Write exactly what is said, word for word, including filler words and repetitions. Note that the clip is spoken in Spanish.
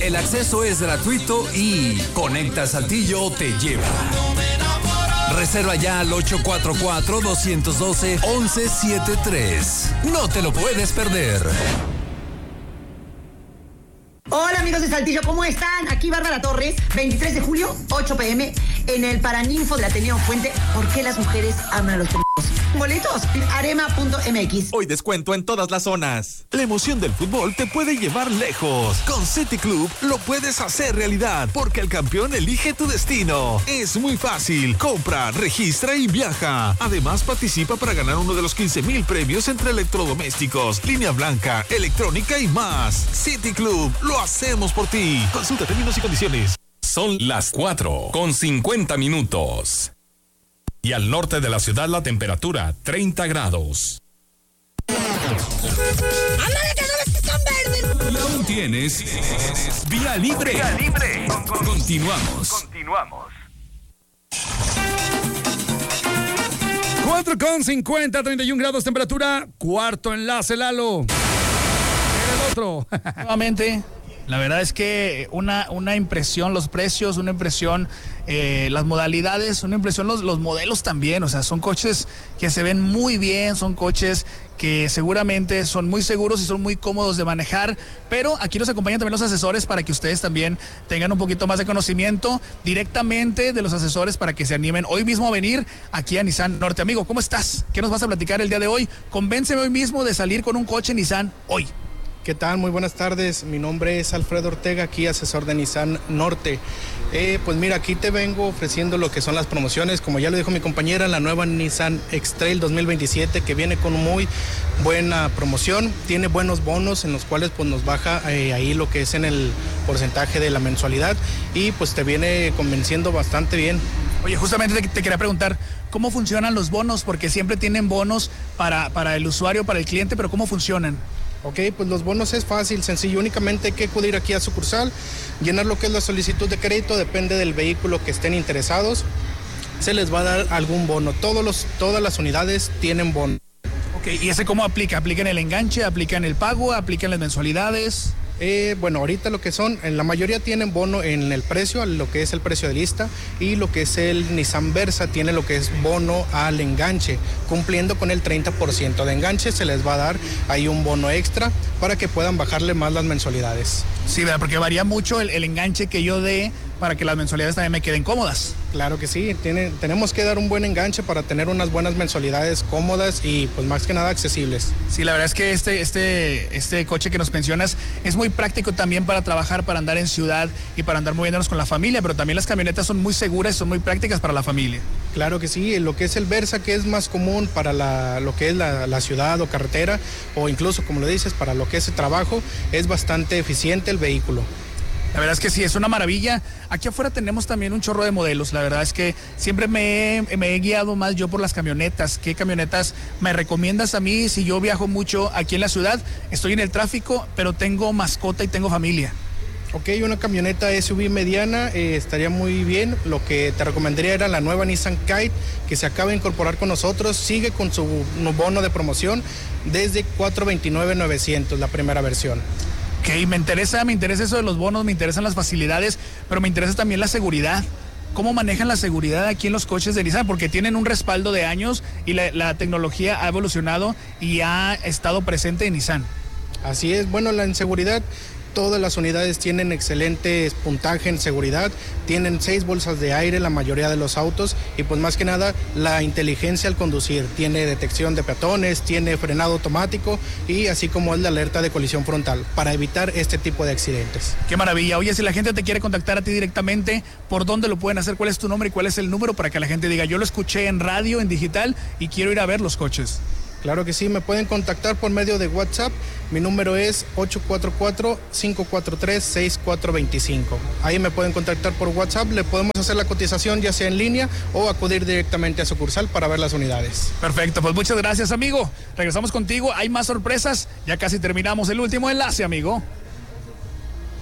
El acceso es gratuito y Conecta Saltillo te lleva. Reserva ya al ocho cuatro cuatro, dos uno dos, uno uno siete tres. No te lo puedes perder. Hola amigos de Saltillo, ¿cómo están? Aquí Bárbara Torres, veintitrés de julio, ocho pm, en el Paraninfo del Ateneo Fuente. ¿Por qué las mujeres aman a los pendejos? Boletos, arema punto m x. Hoy descuento en todas las zonas. La emoción del fútbol te puede llevar lejos. Con City Club lo puedes hacer realidad, porque el campeón elige tu destino. Es muy fácil. Compra, registra y viaja. Además, participa para ganar uno de los quince mil premios entre electrodomésticos, línea blanca, electrónica y más. City Club, lo hacemos por ti. Consulta términos y condiciones. Son las cuatro con cincuenta minutos. Y al norte de la ciudad la temperatura treinta grados. ¡Ándale, que no ves que están verdes! Y aún tienes Vía Libre. Vía Libre. Continuamos. Continuamos. cuatro con cincuenta, treinta y un grados temperatura. Cuarto enlace, Lalo. En el otro. Nuevamente. La verdad es que una, una impresión, los precios, una impresión, eh, las modalidades, una impresión, los, los modelos también. O sea, son coches que se ven muy bien, son coches que seguramente son muy seguros y son muy cómodos de manejar. Pero aquí nos acompañan también los asesores para que ustedes también tengan un poquito más de conocimiento directamente de los asesores para que se animen hoy mismo a venir aquí a Nissan Norte. Amigo, ¿cómo estás? ¿Qué nos vas a platicar el día de hoy? Convénceme hoy mismo de salir con un coche Nissan hoy. ¿Qué tal? Muy buenas tardes. Mi nombre es Alfredo Ortega, aquí asesor de Nissan Norte. Eh, pues mira, aquí te vengo ofreciendo lo que son las promociones. Como ya lo dijo mi compañera, la nueva Nissan X-Trail dos mil veintisiete, que viene con muy buena promoción. Tiene buenos bonos en los cuales pues nos baja eh, ahí lo que es en el porcentaje de la mensualidad y pues te viene convenciendo bastante bien. Oye, justamente te, te quería preguntar, ¿cómo funcionan los bonos? Porque siempre tienen bonos para, para el usuario, para el cliente, pero ¿cómo funcionan? Ok, pues los bonos es fácil, sencillo, únicamente hay que acudir aquí a sucursal, llenar lo que es la solicitud de crédito, depende del vehículo que estén interesados, se les va a dar algún bono, Todos los, todas las unidades tienen bono. Ok, ¿y ese cómo aplica? ¿Aplica en el enganche? ¿Aplica en el pago? ¿Aplica en las mensualidades? Eh, bueno, ahorita lo que son, en la mayoría tienen bono en el precio, lo que es el precio de lista, y lo que es el Nissan Versa tiene lo que es bono al enganche, cumpliendo con el treinta por ciento de enganche, se les va a dar ahí un bono extra para que puedan bajarle más las mensualidades. Sí, ¿verdad? Porque varía mucho el, el enganche que yo dé para que las mensualidades también me queden cómodas. Claro que sí, tiene, tenemos que dar un buen enganche para tener unas buenas mensualidades cómodas y pues más que nada accesibles. Sí, la verdad es que este, este, este coche que nos mencionas es muy práctico también para trabajar, para andar en ciudad y para andar moviéndonos con la familia, pero también las camionetas son muy seguras y son muy prácticas para la familia. Claro que sí, lo que es el Versa, que es más común para la, lo que es la, la ciudad o carretera, o incluso como lo dices, para lo que es el trabajo, es bastante eficiente el vehículo. La verdad es que sí, es una maravilla. Aquí afuera tenemos también un chorro de modelos. La verdad es que siempre me he, me he guiado más yo por las camionetas. ¿Qué camionetas me recomiendas a mí si yo viajo mucho aquí en la ciudad? Estoy en el tráfico, pero tengo mascota y tengo familia. Ok, una camioneta S U V mediana eh, estaría muy bien. Lo que te recomendaría era la nueva Nissan Kite, que se acaba de incorporar con nosotros. Sigue con su bono de promoción desde cuatrocientos veintinueve mil novecientos, la primera versión. Ok, me interesa, me interesa eso de los bonos, me interesan las facilidades, pero me interesa también la seguridad. ¿Cómo manejan la seguridad aquí en los coches de Nissan? Porque tienen un respaldo de años y la, la tecnología ha evolucionado y ha estado presente en Nissan. Así es, bueno, la inseguridad, todas las unidades tienen excelente puntaje en seguridad, tienen seis bolsas de aire la mayoría de los autos y pues más que nada la inteligencia al conducir, tiene detección de peatones, tiene frenado automático y así como es la alerta de colisión frontal para evitar este tipo de accidentes. Qué maravilla. Oye, si la gente te quiere contactar a ti directamente, ¿por dónde lo pueden hacer? ¿Cuál es tu nombre y cuál es el número para que la gente diga, yo lo escuché en radio, en digital y quiero ir a ver los coches? Claro que sí, me pueden contactar por medio de WhatsApp. Mi número es ocho cuatro cuatro, cinco cuatro tres, seis cuatro dos cinco. Ahí me pueden contactar por WhatsApp, le podemos hacer la cotización ya sea en línea o acudir directamente a sucursal para ver las unidades. Perfecto, pues muchas gracias, amigo. Regresamos contigo, hay más sorpresas, ya casi terminamos el último enlace, amigo.